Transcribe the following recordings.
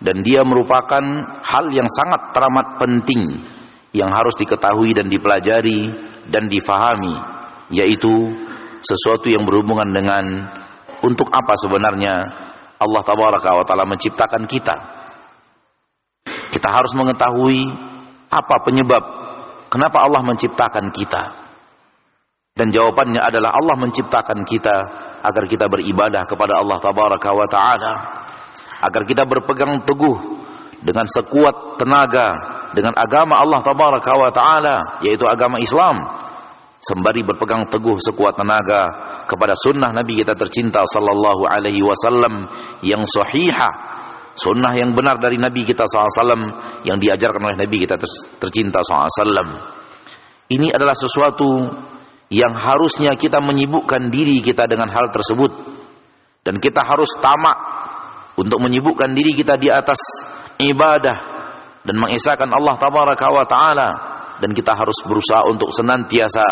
dan dia merupakan hal yang sangat teramat penting yang harus diketahui dan dipelajari dan difahami, yaitu sesuatu yang berhubungan dengan untuk apa sebenarnya Allah Tabaraka wa Ta'ala menciptakan kita. Kita harus mengetahui apa penyebab kenapa Allah menciptakan kita. Dan jawabannya adalah Allah menciptakan kita agar kita beribadah kepada Allah Tabaraka wa Ta'ala, agar kita berpegang teguh dengan sekuat tenaga dengan agama Allah Tabaraka wa Ta'ala, yaitu agama Islam, sembari berpegang teguh sekuat tenaga kepada sunnah Nabi kita tercinta sallallahu alaihi wasallam yang sahihah, sunnah yang benar dari Nabi kita sallallahu alaihi wasallam yang diajarkan oleh Nabi kita tercinta sallallahu alaihi wasallam. Ini adalah sesuatu yang harusnya kita menyibukkan diri kita dengan hal tersebut, dan kita harus tamak untuk menyibukkan diri kita di atas ibadah dan mengesahkan Allah Tabaraka wa Ta'ala, dan kita harus berusaha untuk senantiasa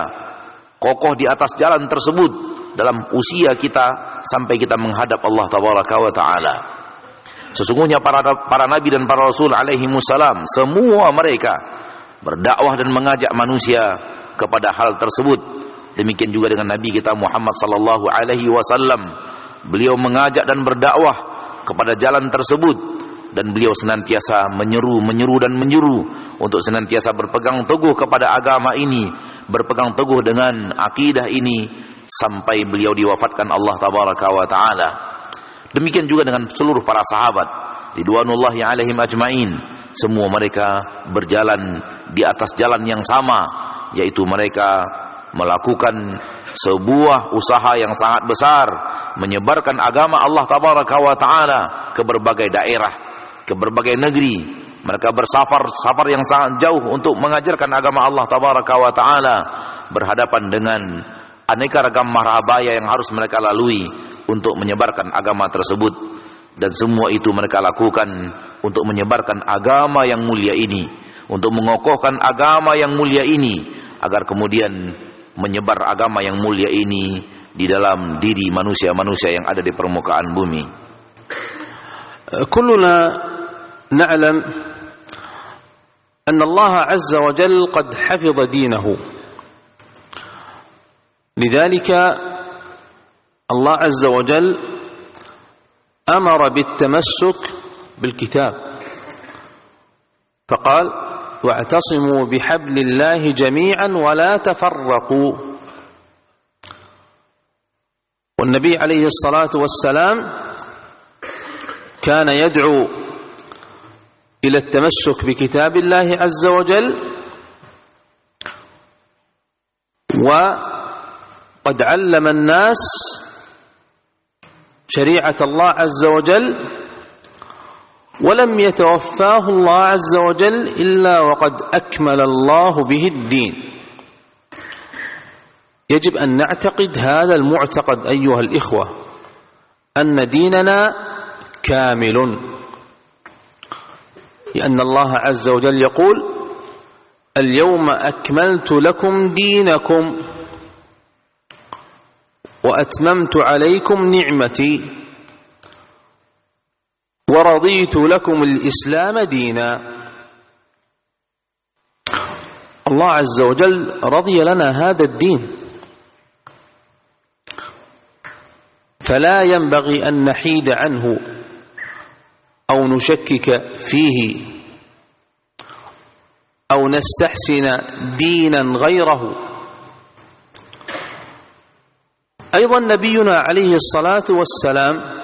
kokoh di atas jalan tersebut dalam usia kita sampai kita menghadap Allah Tabaraka wa Ta'ala. Sesungguhnya para nabi dan para rasul alaihi wassalam, semua mereka berdakwah dan mengajak manusia kepada hal tersebut. Demikian juga dengan Nabi kita Muhammad sallallahu alaihi wasallam, beliau mengajak dan berdakwah kepada jalan tersebut, dan beliau senantiasa menyeru dan menyuruh untuk senantiasa berpegang teguh kepada agama ini, berpegang teguh dengan akidah ini sampai beliau diwafatkan Allah Tabaraka wa Ta'ala. Demikian juga dengan seluruh para sahabat ridwanullahi alaihim ajmain, semua mereka berjalan di atas jalan yang sama, yaitu mereka melakukan sebuah usaha yang sangat besar, menyebarkan agama Allah Tabaraka wa Ta'ala ke berbagai daerah, ke berbagai negeri. Mereka bersafar yang sangat jauh untuk mengajarkan agama Allah Tabaraka wa Ta'ala, berhadapan dengan aneka ragam marhabaya yang harus mereka lalui untuk menyebarkan agama tersebut. Dan semua itu mereka lakukan untuk menyebarkan agama yang mulia ini, untuk mengokohkan agama yang mulia ini, agar kemudian menyebar agama yang mulia ini di dalam diri manusia-manusia yang ada di permukaan bumi. Kulluna na'lam anna Allah azza wa jalla qad hafidha dinahu. Lidhalika Allah azza wa jalla amara bit-tamassuk bil-kitab. Faqala واعتصموا بحبل الله جميعا ولا تفرقوا. والنبي عليه الصلاة والسلام كان يدعو إلى التمسك بكتاب الله عز وجل، وقد علم الناس شريعة الله عز وجل، ولم يتوفاه الله عز وجل إلا وقد أكمل الله به الدين. يجب أن نعتقد هذا المعتقد أيها الإخوة، أن ديننا كامل، لأن الله عز وجل يقول: اليوم أكملت لكم دينكم وأتممت عليكم نعمتي ورضيت لكم الإسلام دينا. الله عز وجل رضي لنا هذا الدين، فلا ينبغي أن نحيد عنه أو نشكك فيه أو نستحسن دينا غيره. أيضا نبينا عليه الصلاة والسلام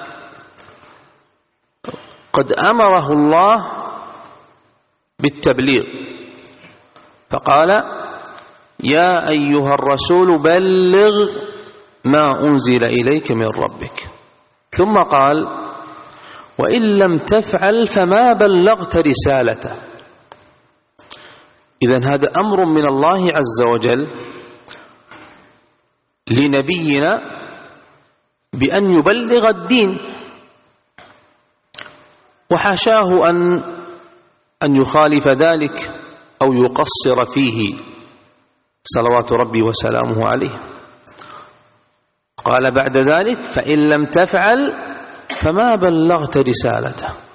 قد أمره الله بالتبليغ، فقال: يا أيها الرسول بلغ ما أنزل إليك من ربك. ثم قال: وإن لم تفعل فما بلغت رسالته. إذن هذا أمر من الله عز وجل لنبينا بأن يبلغ الدين، وحاشاه أن يخالف ذلك أو يقصر فيه صلوات ربي وسلامه عليه. قال بعد ذلك: فإن لم تفعل فما بلغت رسالته.